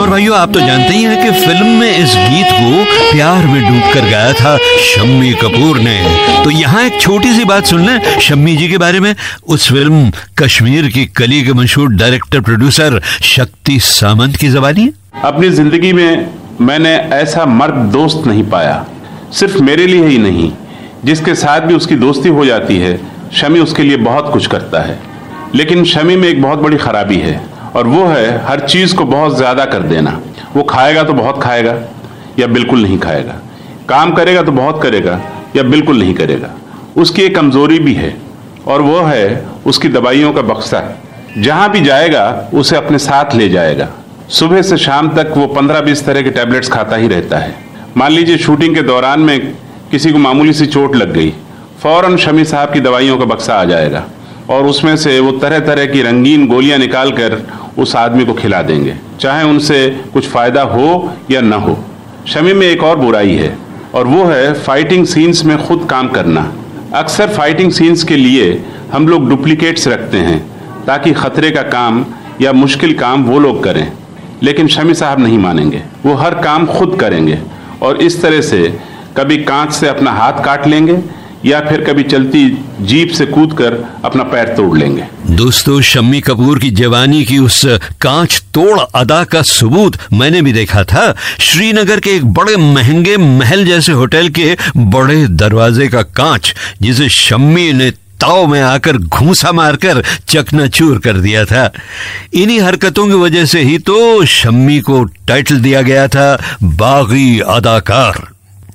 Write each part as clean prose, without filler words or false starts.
और भाइयों, आप तो जानते ही हैं कि फिल्म में इस गीत को प्यार में डूबकर गाया था शम्मी कपूर ने। तो यहाँ एक छोटी सी बात सुन लें शम्मी जी के बारे में। उस फिल्म कश्मीर की कली के मशहूर डायरेक्टर प्रोड्यूसर शक्ति सामंत की ज़बानी। अपनी जिंदगी में मैंने ऐसा मर्द दोस्त नहीं पाया, सिर्फ मेरे लिए ही नहीं, जिसके साथ भी उसकी दोस्ती हो जाती है शमी उसके लिए बहुत कुछ करता है। लेकिन शमी में एक बहुत बड़ी खराबी है और वो है हर चीज को बहुत ज्यादा कर देना। वो खाएगा तो बहुत खाएगा या बिल्कुल नहीं खाएगा, काम करेगा तो बहुत करेगा या बिल्कुल नहीं करेगा। उसकी एक कमजोरी भी है और वो है उसकी दवाइयों का बक्सा। जहां भी जाएगा उसे अपने साथ ले जाएगा। सुबह से शाम तक वो 15-20 तरह के टैबलेट्स खाता ही रहता है। मान लीजिए शूटिंग के दौरान में किसी को मामूली सी चोट लग गई, फौरन शमी साहब की दवाइयों का बक्सा आ जाएगा और उसमें से वो तरह तरह की रंगीन गोलियां निकाल कर उस आदमी को खिला देंगे, चाहे उनसे कुछ फायदा हो या न हो। शमी में एक और बुराई है और वो है फाइटिंग सीन्स में खुद काम करना। अक्सर फाइटिंग सीन्स के लिए हम लोग डुप्लीकेट्स रखते हैं ताकि खतरे का काम या मुश्किल काम वो लोग करें, लेकिन शमी साहब नहीं मानेंगे। वो हर काम खुद करेंगे और इस तरह से कभी कांच से अपना हाथ काट लेंगे या फिर कभी चलती जीप से कूदकर अपना पैर तोड़ लेंगे। दोस्तों, शम्मी कपूर की जवानी की उस कांच तोड़ अदा का सबूत मैंने भी देखा था। श्रीनगर के एक बड़े महंगे महल जैसे होटल के बड़े दरवाजे का कांच, जिसे शम्मी ने ताव में आकर घूंसा मारकर चकनाचूर कर दिया था। इन्हीं हरकतों की वजह से ही तो शम्मी को टाइटल दिया गया था बागी अदाकार।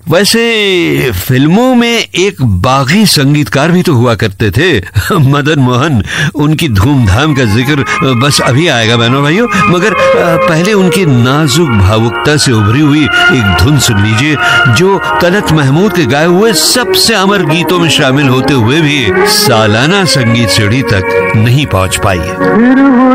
वैसे फिल्मों में एक बागी संगीतकार भी तो हुआ करते थे, मदन मोहन। उनकी धूमधाम का जिक्र बस अभी आएगा बहनों भाइयों, मगर पहले उनकी नाजुक भावुकता से उभरी हुई एक धुन सुन लीजिए जो तलत महमूद के गाए हुए सबसे अमर गीतों में शामिल होते हुए भी सालाना संगीत सीढ़ी तक नहीं पहुंच पाई है।